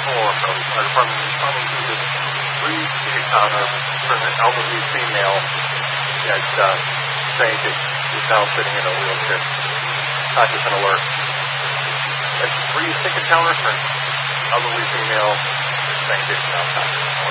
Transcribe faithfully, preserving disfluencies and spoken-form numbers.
or from, or from responding to this brief encounter from an elderly female that uh, saying that she's now sitting in a wheelchair. Conscious and alert. A brief encounter from an elderly female saying that she's now conscious and alert.